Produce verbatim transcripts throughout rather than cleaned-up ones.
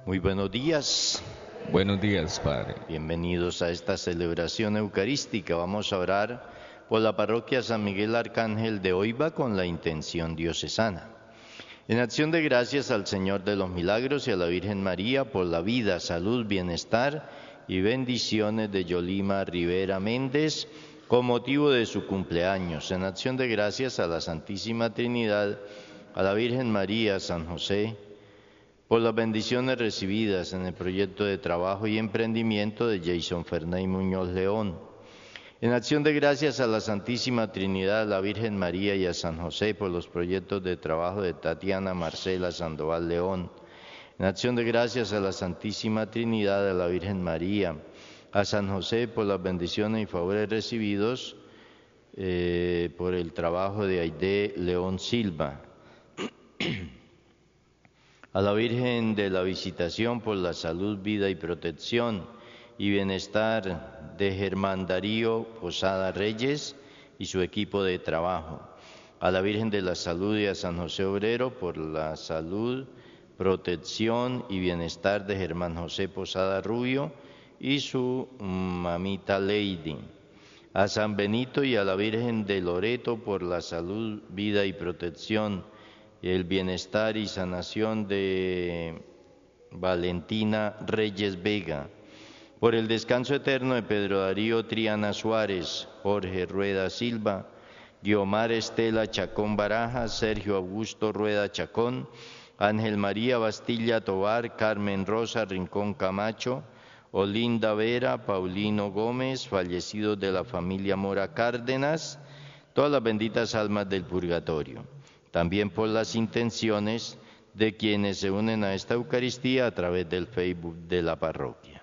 Muy buenos días. Buenos días, Padre. Bienvenidos a esta celebración eucarística. Vamos a orar por la parroquia San Miguel Arcángel de Oiva con la intención diocesana. En acción de gracias al Señor de los Milagros y a la Virgen María por la vida, salud, bienestar y bendiciones de Yolima Rivera Méndez con motivo de su cumpleaños. En acción de gracias a la Santísima Trinidad, a la Virgen María, San José, por las bendiciones recibidas en el proyecto de trabajo y emprendimiento de Jason Fernández Muñoz León. En acción de gracias a la Santísima Trinidad, a la Virgen María y a San José por los proyectos de trabajo de Tatiana Marcela Sandoval León. En acción de gracias a la Santísima Trinidad, a la Virgen María, a San José por las bendiciones y favores recibidos eh, por el trabajo de Aide León Silva. A la Virgen de la Visitación por la salud, vida y protección y bienestar de Germán Darío Posada Reyes y su equipo de trabajo. A la Virgen de la Salud y a San José Obrero por la salud, protección y bienestar de Germán José Posada Rubio y su mamita Lady. A San Benito y a la Virgen de Loreto por la salud, vida y protección, y el bienestar y sanación de Valentina Reyes Vega. Por el descanso eterno de Pedro Darío Triana Suárez, Jorge Rueda Silva, Guiomar Estela Chacón Barajas, Sergio Augusto Rueda Chacón, Ángel María Bastilla Tobar, Carmen Rosa Rincón Camacho, Olinda Vera, Paulino Gómez, fallecidos de la familia Mora Cárdenas, todas las benditas almas del purgatorio. También por las intenciones de quienes se unen a esta Eucaristía a través del Facebook de la parroquia.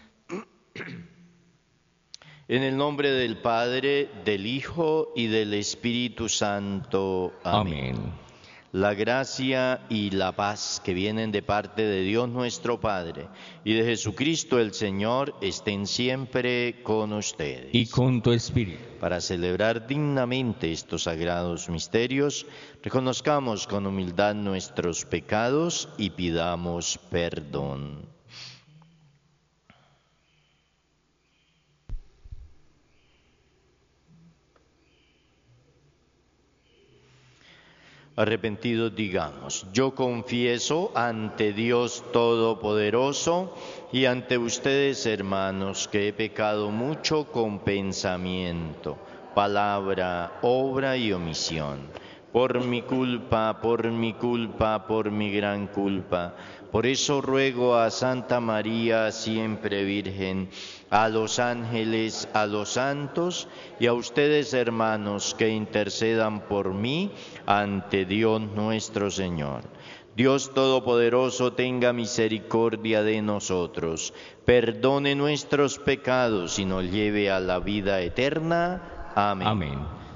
En el nombre del Padre, del Hijo y del Espíritu Santo. Amén. Amén. La gracia y la paz que vienen de parte de Dios nuestro Padre y de Jesucristo el Señor estén siempre con ustedes. Y con tu espíritu. Para celebrar dignamente estos sagrados misterios, reconozcamos con humildad nuestros pecados y pidamos perdón. Arrepentidos digamos, yo confieso ante Dios Todopoderoso y ante ustedes, hermanos, que he pecado mucho con pensamiento, palabra, obra y omisión. Por mi culpa, por mi culpa, por mi gran culpa. Por eso ruego a Santa María, siempre Virgen, a los ángeles, a los santos y a ustedes, hermanos, que intercedan por mí ante Dios nuestro Señor. Dios Todopoderoso tenga misericordia de nosotros, perdone nuestros pecados y nos lleve a la vida eterna. Amén. Amén.